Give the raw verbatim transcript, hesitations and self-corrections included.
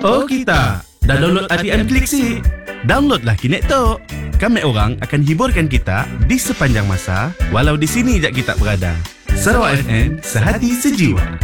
Oh kita, dah download R T M Klik si. Downloadlah kini tu. Kami orang akan hiburkan kita di sepanjang masa, walau di sini je kita berada. Sarawak F M, sehati sejiwa.